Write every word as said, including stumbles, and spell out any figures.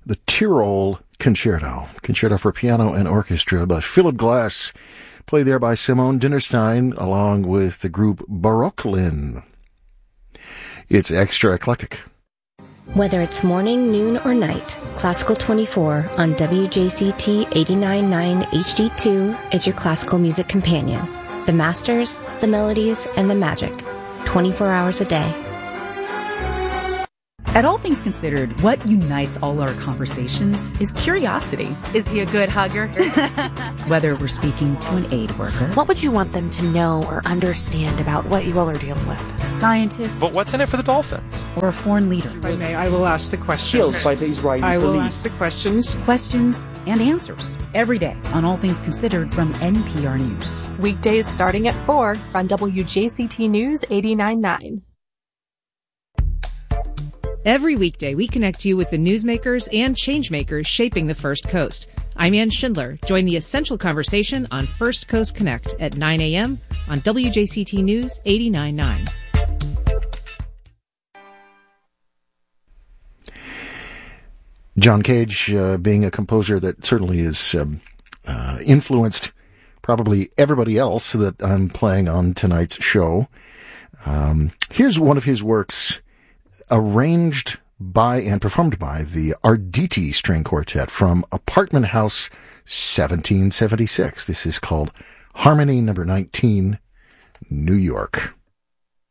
the Tyrol Concerto, Concerto for Piano and Orchestra by Philip Glass, played there by Simone Dinnerstein along with the group Barocklin. It's extra eclectic. Whether it's morning, noon, or night, Classical twenty-four on W J C T eighty-nine point nine H D two is your classical music companion. The masters, the melodies, and the magic. twenty-four hours a day. At All Things Considered, what unites all our conversations is curiosity. Is he a good hugger? Whether we're speaking to an aid worker. What would you want them to know or understand about what you all are dealing with? A scientist. But what's in it for the Dolphins? Or a foreign leader. If I may, I will ask the questions. By the Israeli I will police. ask the questions. Questions and answers. Every day on All Things Considered from N P R News. Weekdays starting at four on W J C T News eighty-nine point nine. Every weekday, we connect you with the newsmakers and changemakers shaping the First Coast. I'm Ann Schindler. Join the essential conversation on First Coast Connect at nine a.m. on W J C T News eighty-nine point nine. John Cage, uh, being a composer that certainly is um, uh, influenced probably everybody else that I'm playing on tonight's show. Um, here's one of his works arranged by and performed by the Arditi String Quartet from Apartment House seventeen seventy-six. This is called Harmony Number nineteen, New York.